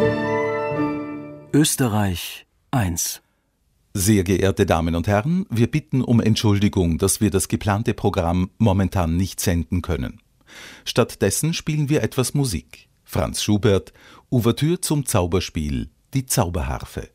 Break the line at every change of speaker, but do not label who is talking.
Österreich 1.
Sehr geehrte Damen und Herren, wir bitten um Entschuldigung, dass wir das geplante Programm momentan nicht senden können. Stattdessen spielen wir etwas Musik. Franz Schubert, Ouvertüre zum Zauberspiel, die Zauberharfe.